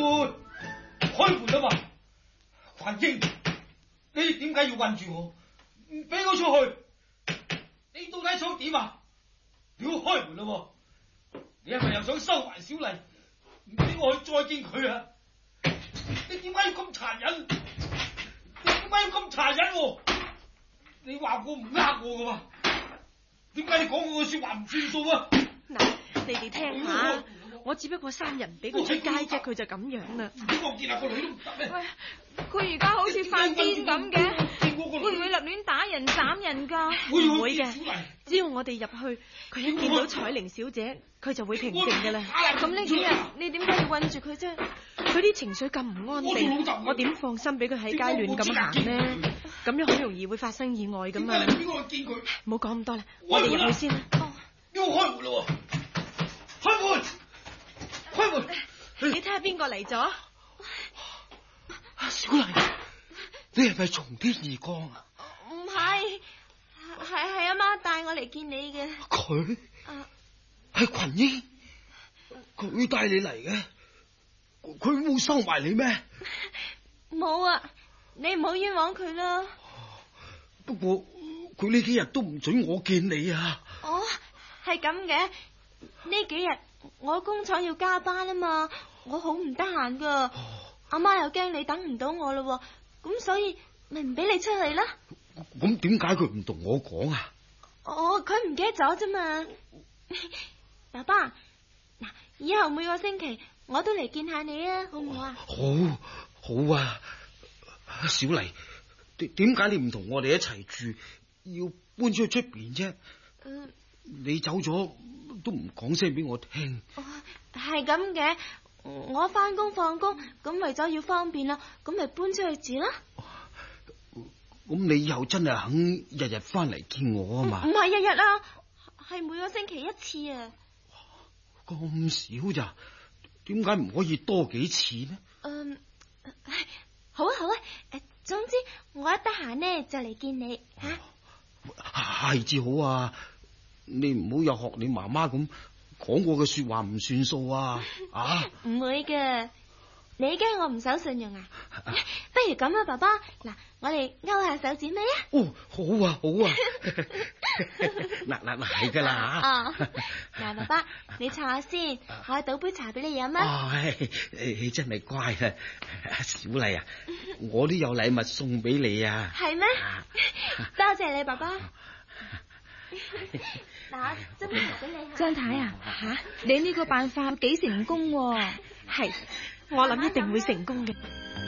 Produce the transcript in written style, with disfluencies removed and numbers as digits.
開門啦嘛！群英，你點解要困住我？唔俾我出去？你到底想點啊？你要開門啦！你係咪又想收埋小麗，唔俾我去再見佢啊？你點解要咁殘忍？你點解要咁殘忍？你話我唔呃我噶嘛？點解你講嗰句說話唔算數啊？ 嗱，你哋聽下，我只不過生人俾佢出街啫，佢就咁樣啦。 我見下個女都唔得咩？ 喂，佢而家好似發癲咁嘅，會唔會立亂打人斬人噶？ 唔會嘅，只要我哋入去，佢一見到彩玲小姐，佢就會平靜噶啦。 咁呢幾日你點解要韞住佢啫？ 佢啲情緒咁唔安定，我點放心俾佢喺街亂咁行呢？咁樣好容易會發生意外噶嘛。唔好講咁多啦，我哋入去先啦。 要開門啦！開門！開門！ 你睇下邊個嚟咗？ 小麗，你係咪從天而降啊？ 唔係，係阿媽帶我嚟見你嘅。 佢係群英，佢帶你嚟嘅，佢冇收埋你咩？ 冇啊，你唔好冤枉佢啦。 不過佢呢幾日都唔准我見你啊。 哦，係咁嘅，呢幾日我工廠要加班啊嘛，我好唔得閒噶。阿媽又驚你等唔到我咯，咁所以咪唔俾你出嚟啦。 咁點解佢唔同我講啊？ 佢唔記得咗啫嘛。爸爸，嗱，以後每個星期我都嚟見下你啊，好唔好啊？ 好啊，小麗，點解你唔同我哋一齊住，要搬出去出邊啫？你走咗都唔講聲俾我聽。 係咁嘅。我翻工放工，咁為咗要方便啦，咁咪搬出去住啦。 咁你以後真係肯日日翻嚟見我啊嘛？ 唔係日日啦，係每個星期一次啊。 咁少咋？點解唔可以多幾次呢？ 好啊好啊，總之我一得閒呢就嚟見你吓。 係至好啊！你唔好又學你媽媽咁。講過嘅說話唔算數啊！ 唔會嘅，你驚我唔守信用啊？不如咁啊，爸爸，嗱，我哋勾下手指尾啊！ 好啊，好啊！嗱，係噶啦嗱，爸爸，你坐下先，我倒杯茶俾你飲啊！ 你真係乖啊，小麗啊，我都有禮物送俾你啊！ 係咩？多謝你，爸爸。嗱，斟杯茶俾你。 張太啊，你呢個辦法幾成功喎？係，我諗一定會成功嘅。